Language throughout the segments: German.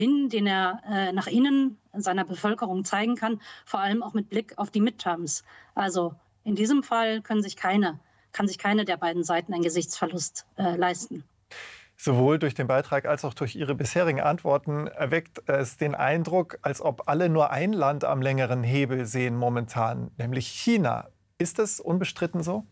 den er nach innen seiner Bevölkerung zeigen kann, vor allem auch mit Blick auf die Midterms. Also in diesem Fall kann sich keine der beiden Seiten einen Gesichtsverlust leisten. Sowohl durch den Beitrag als auch durch Ihre bisherigen Antworten erweckt es den Eindruck, als ob alle nur ein Land am längeren Hebel sehen momentan, nämlich China. Ist das unbestritten so?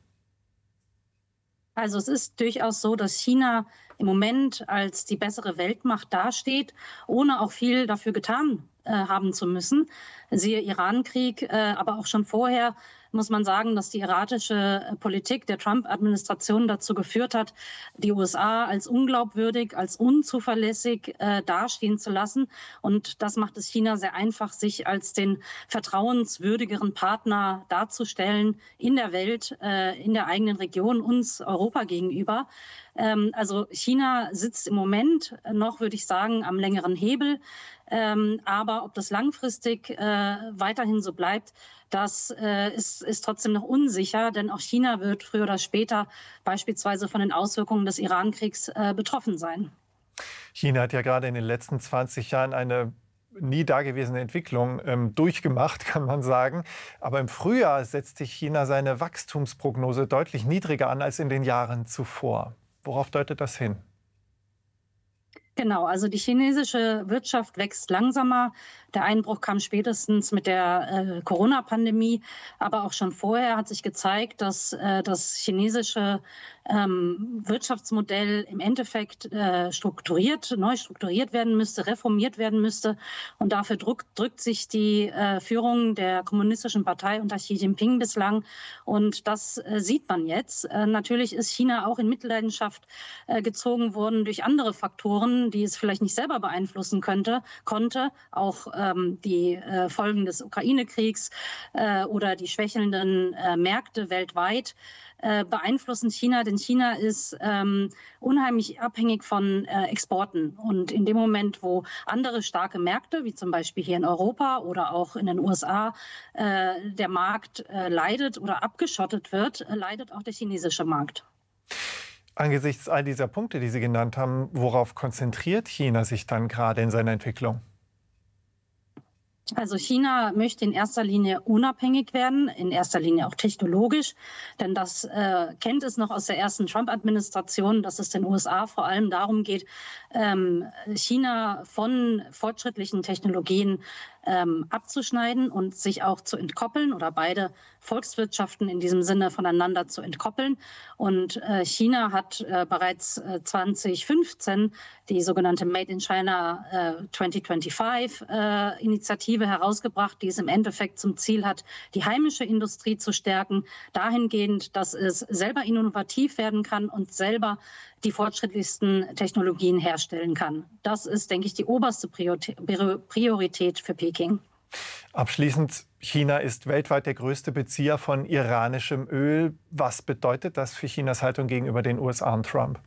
Also es ist durchaus so, dass China im Moment als die bessere Weltmacht dasteht, ohne auch viel dafür getan haben zu müssen. Siehe Irankrieg, aber auch schon vorher muss man sagen, dass die erratische Politik der Trump-Administration dazu geführt hat, die USA als unglaubwürdig, als unzuverlässig dastehen zu lassen. Und das macht es China sehr einfach, sich als den vertrauenswürdigeren Partner darzustellen in der Welt, in der eigenen Region, uns Europa gegenüber. Also China sitzt im Moment noch, würde ich sagen, am längeren Hebel. Aber ob das langfristig weiterhin so bleibt, das ist trotzdem noch unsicher, denn auch China wird früher oder später beispielsweise von den Auswirkungen des Irankriegs betroffen sein. China hat ja gerade in den letzten 20 Jahren eine nie dagewesene Entwicklung durchgemacht, kann man sagen. Aber im Frühjahr setzte China seine Wachstumsprognose deutlich niedriger an als in den Jahren zuvor. Worauf deutet das hin? Genau, also die chinesische Wirtschaft wächst langsamer. Der Einbruch kam spätestens mit der Corona-Pandemie, aber auch schon vorher hat sich gezeigt, dass das chinesische Wirtschaftsmodell im Endeffekt neu strukturiert werden müsste, reformiert werden müsste. Und dafür drückt sich die Führung der Kommunistischen Partei unter Xi Jinping bislang. Und das sieht man jetzt. Natürlich ist China auch in Mitleidenschaft gezogen worden durch andere Faktoren, die es vielleicht nicht selber beeinflussen konnte. Auch die Folgen des Ukraine-Kriegs oder die schwächelnden Märkte weltweit beeinflussen China, denn China ist unheimlich abhängig von Exporten. Und in dem Moment, wo andere starke Märkte, wie zum Beispiel hier in Europa oder auch in den USA, der Markt leidet oder abgeschottet wird, leidet auch der chinesische Markt. Angesichts all dieser Punkte, die Sie genannt haben, worauf konzentriert China sich dann gerade in seiner Entwicklung? Also China möchte in erster Linie unabhängig werden, in erster Linie auch technologisch, denn das kennt es noch aus der ersten Trump-Administration, dass es den USA vor allem darum geht, China von fortschrittlichen Technologien abzuschneiden und sich auch zu entkoppeln oder beide Volkswirtschaften in diesem Sinne voneinander zu entkoppeln. Und China hat bereits 2015 die sogenannte Made in China 2025 Initiative herausgebracht, die es im Endeffekt zum Ziel hat, die heimische Industrie zu stärken, dahingehend, dass es selber innovativ werden kann und selber die fortschrittlichsten Technologien herstellen kann. Das ist, denke ich, die oberste Priorität für Peking. Abschließend, China ist weltweit der größte Bezieher von iranischem Öl. Was bedeutet das für Chinas Haltung gegenüber den USA und Trump?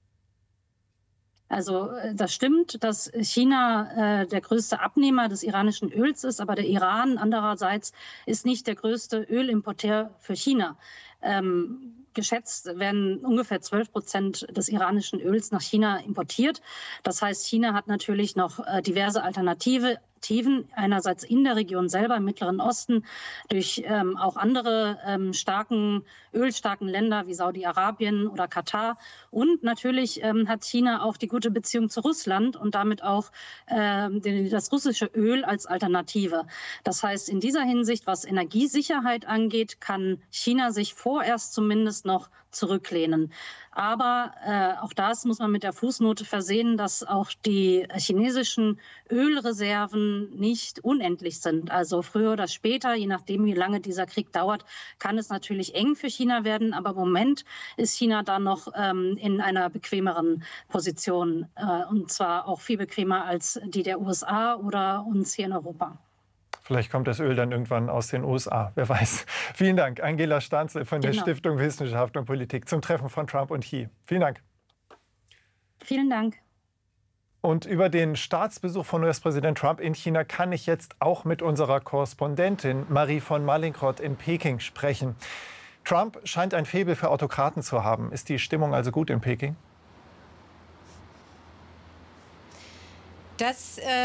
Also das stimmt, dass China der größte Abnehmer des iranischen Öls ist, aber der Iran andererseits ist nicht der größte Ölimporteur für China. Geschätzt werden ungefähr 12% des iranischen Öls nach China importiert. Das heißt, China hat natürlich noch diverse Alternativen, einerseits in der Region selber, im Mittleren Osten, durch auch andere ölstarken Länder wie Saudi-Arabien oder Katar. Und natürlich hat China auch die gute Beziehung zu Russland und damit auch das russische Öl als Alternative. Das heißt, in dieser Hinsicht, was Energiesicherheit angeht, kann China sich vorerst zumindest noch zurücklehnen. Aber auch das muss man mit der Fußnote versehen, dass auch die chinesischen Ölreserven nicht unendlich sind. Also früher oder später, je nachdem, wie lange dieser Krieg dauert, kann es natürlich eng für China werden. Aber im Moment ist China da noch in einer bequemeren Position. Und zwar auch viel bequemer als die der USA oder uns hier in Europa. Vielleicht kommt das Öl dann irgendwann aus den USA, wer weiß. Vielen Dank, Angela Stanzel von der Stiftung Wissenschaft und Politik zum Treffen von Trump und Xi. Vielen Dank. Vielen Dank. Und über den Staatsbesuch von US-Präsident Trump in China kann ich jetzt auch mit unserer Korrespondentin Marie von Mallinckrodt in Peking sprechen. Trump scheint ein Faible für Autokraten zu haben. Ist die Stimmung also gut in Peking? Das